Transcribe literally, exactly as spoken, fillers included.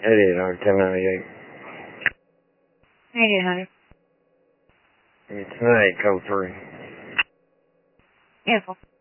eighty-eight hundred, ten ninety-eight. eighty-eight hundred. It's tonight, code three. Beautiful.